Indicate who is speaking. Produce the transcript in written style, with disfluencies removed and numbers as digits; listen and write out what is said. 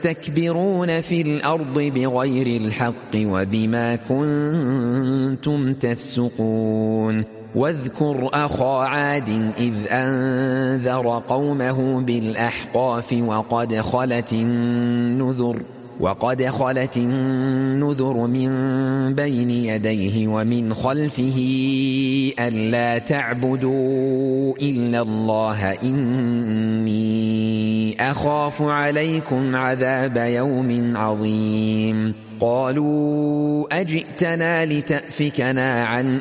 Speaker 1: تستكبرون في الأرض بغير الحق وبما كنتم تفسقون واذكر أخا عاد إذ أنذر قومه بالأحقاف وقد خلت النذر من بين يديه ومن خلفه ألا تعبدوا إلا الله إني أخاف عليكم عذاب يوم عظيم قالوا أجئتنا لتأفكنا عن